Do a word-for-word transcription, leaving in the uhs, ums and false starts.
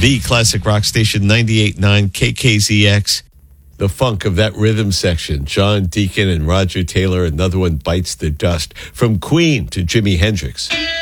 The classic rock station, ninety-eight point nine K K Z X. The funk of that rhythm section. John Deacon and Roger Taylor. Another one bites the dust. From Queen to Jimi Hendrix.